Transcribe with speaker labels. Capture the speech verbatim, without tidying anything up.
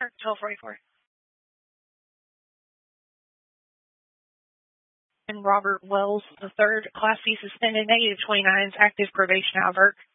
Speaker 1: twelve forty-four. And Robert Wells the third, Class C suspended, negative twenty-nines, active probation, Alvert.